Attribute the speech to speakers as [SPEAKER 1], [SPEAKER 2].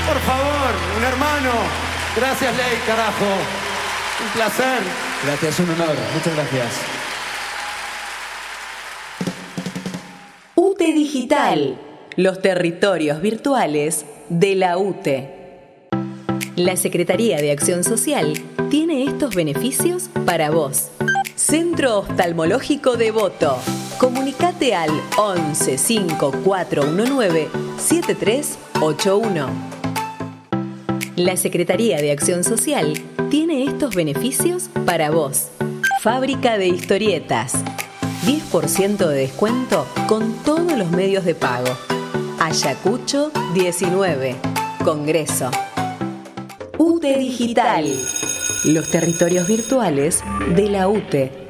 [SPEAKER 1] Por favor, un hermano. Gracias, Ley, carajo. Un placer.
[SPEAKER 2] Gracias, un honor. Muchas gracias.
[SPEAKER 3] UTE Digital, los territorios virtuales de la UTE. La Secretaría de Acción Social tiene estos beneficios para vos. Centro Oftalmológico Devoto. Comunicate al 11 5419 7381. La Secretaría de Acción Social tiene estos beneficios para vos. Fábrica de historietas. 10% de descuento con todos los medios de pago. Ayacucho 19. Congreso. UTE Digital. Los territorios virtuales de la UTE.